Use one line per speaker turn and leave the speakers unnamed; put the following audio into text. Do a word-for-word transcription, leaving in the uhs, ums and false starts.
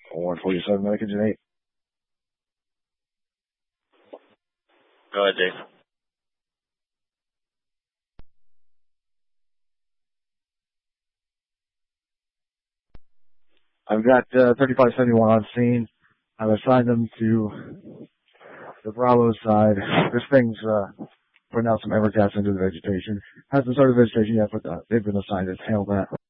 one forty-seven, Medic Engine eight.
Go ahead, Dave.
I've got uh, thirty-five seventy-one on scene. I've assigned them to the Bravo side. This thing's uh, putting out some Evercast into the vegetation. Hasn't started vegetation yet, but uh, they've been assigned to handle that.